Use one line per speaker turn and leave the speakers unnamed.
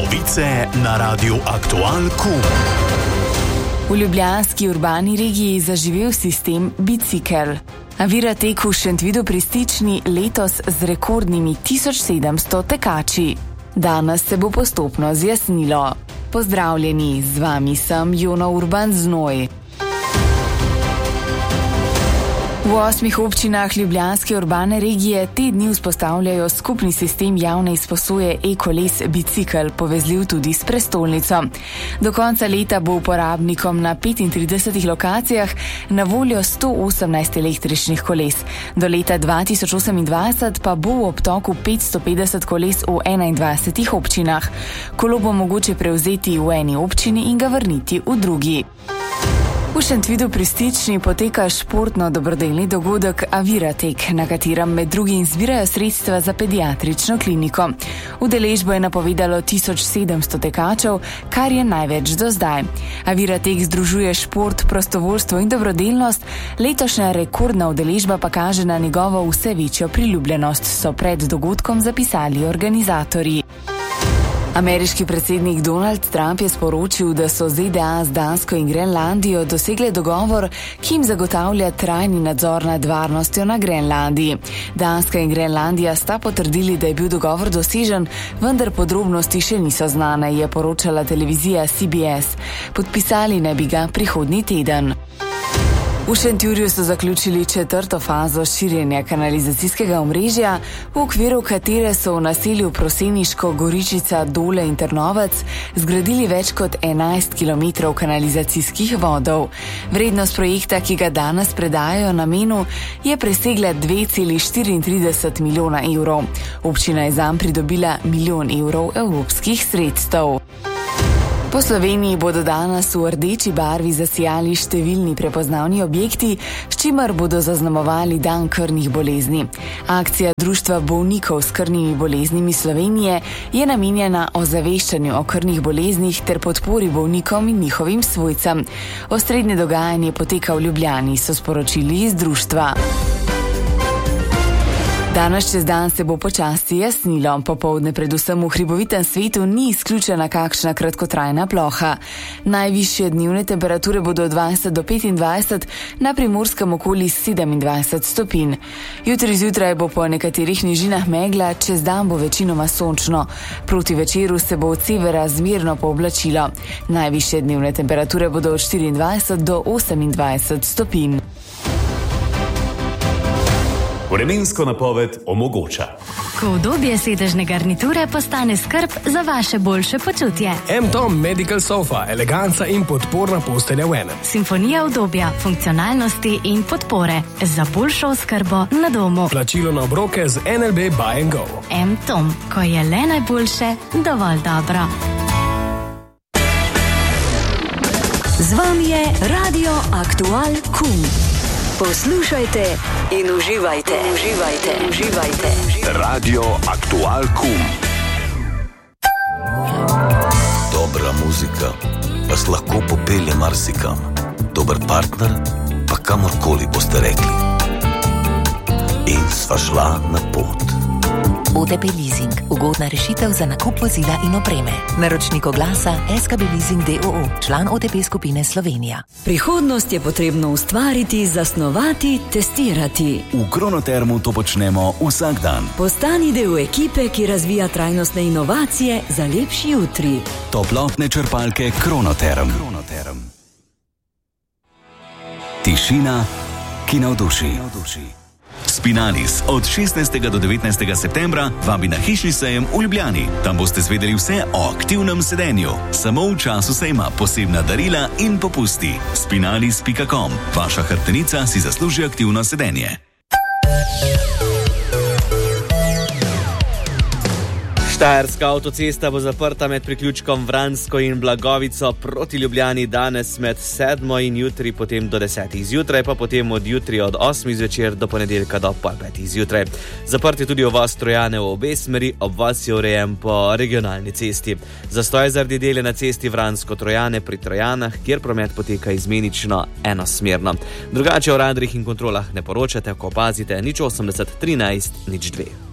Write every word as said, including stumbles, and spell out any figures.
Novice na Radiu Aktual Kum.
V ljubljanski urbani regiji zaživel sistem bicikel. Aviratek v Šentvidu pri Stični letos z rekordnimi tisoč sedemsto tekači. Danes se bo postopno zjasnilo. Pozdravljeni, z vami sem Jona Urban Znoj. V osmih občinah ljubljanske urbane regije te dni vzpostavljajo skupni sistem javne izposoje e-koles bicikel, povezljiv tudi s prestolnico. Do konca leta bo uporabnikom na petintridesetih lokacijah na voljo sto osemnajst električnih koles. Do leta dva tisoč osemindvajset pa bo v obtoku petsto petdeset koles v enaindvajsetih občinah. Kolo bo mogoče prevzeti v eni občini in ga vrniti v drugi. V Šentvidu pri Stični poteka športno-dobrodelni dogodek Aviratek, na katerem med drugim zbirajo sredstva za pediatrično kliniko. Udeležbo je napovedalo tisoč sedemsto tekačev, kar je največ do zdaj. Aviratek združuje šport, prostovoljstvo in dobrodelnost, letošnja rekordna udeležba pa kaže na njegovo vse večjo priljubljenost, so pred dogodkom zapisali organizatorji. Ameriški predsednik Donald Trump je sporočil, da so Z D A z Dansko in Grenlandijo dosegle dogovor, ki jim zagotavlja trajni nadzor nad varnostjo na Grenlandiji. Danska in Grenlandija sta potrdili, da je bil dogovor dosežen, vendar podrobnosti še niso znane, je poročala televizija C B S. Podpisali naj bi ga prihodnji teden. V Šentjurju so zaključili četrto fazo širjenja kanalizacijskega omrežja, v okviru katere so v naselju Proseniško, Goričica, Dole in Trnovec zgradili več kot enajst kilometrov kanalizacijskih vodov. Vrednost projekta, ki ga danes predajajo namenu, je presegla dve celi štiriintrideset milijona evrov. Občina je zanj pridobila milijon evrov evropskih sredstev. Po Sloveniji bodo danes v rdeči barvi zasijali številni prepoznavni objekti, s čimer bodo zaznamovali dan krvnih bolezni. Akcija Društva bolnikov s krvnimi boleznimi Slovenije je namenjena ozaveščanju o krvnih boleznih ter podpori bolnikom in njihovim svojcem. Osrednje dogajanje poteka v Ljubljani, so sporočili iz društva. Danes čez dan se bo počasi jasnilo. Popoldne predvsem v hribovitem svetu ni izključena kakšna kratkotrajna ploha. Najvišje dnevne temperature bodo od dvajset do petindvajset, na Primorskem okoli sedemindvajset stopinj. Jutri zjutraj bo po nekaterih nižinah megla, čez dan bo večinoma sončno. Proti večeru se bo od severa zmerno pooblačilo. Najvišje dnevne temperature bodo od štiriindvajset do osemindvajset stopinj.
Vremensko napoved omogoča.
Ko udobje sedežne garniture postane skrb za vaše boljše počutje.
M-Tom Medical Sofa, eleganca in podporna postelja v enem.
Simfonija udobja, funkcionalnosti in podpore za boljšo oskrbo na domu.
Plačilo na obroke z N L B Buy and Go.
M-Tom, ko je le najboljše, dovolj dobro.
Z vami je Radio Aktual Kum. Poslušajte in uživajte, uživajte, uživajte.
Radio Aktual Kum.
Dobra muzika vas lahko popelje marsikam. Dober partner pa kamorkoli boste rekli. In sva šla na pot.
O T P Leasing. Ugodna rešitev za nakup vozila in opreme. Naročnik oglasa S K B Leasing D O O, član O T P skupine Slovenija.
Prihodnost je potrebno ustvariti, zasnovati, testirati.
V Kronotermu to počnemo vsak dan.
Postani del ekipe, ki razvija trajnostne inovacije za lepši jutri.
Toplotne črpalke Kronoterm. Kronoterm. Tišina, ki navduši. Spinalis od šestnajstega do devetnajstega septembra vabi na hišni sejem v Ljubljani. Tam boste zvedeli vse o aktivnem sedenju. Samo v času sejma posebna darila in popusti. spinalis pika com. Vaša hrbtenica si zasluži aktivno sedenje.
Štajerska avtocesta bo zaprta med priključkom Vransko in Blagovico proti Ljubljani danes med sedmo in jutri potem do desetih zjutraj, pa potem od jutri od osmih zvečer do ponedeljka do pol petih zjutraj. Zaprt je tudi uvoz Trojane v obe smeri, obvoz je urejen po regionalni cesti. Zastoj zaradi dela na cesti Vransko-Trojane pri Trojanah, kjer promet poteka izmenično enosmerno. Drugače o radarjih in kontrolah ne poročate, ko opazite nič osemdeset trinajst nič dve.